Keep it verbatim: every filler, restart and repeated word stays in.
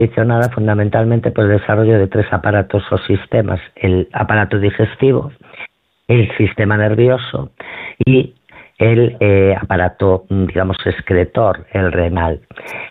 condicionada fundamentalmente por el desarrollo de tres aparatos o sistemas: el aparato digestivo, el sistema nervioso y el eh, aparato, digamos, excretor, el renal.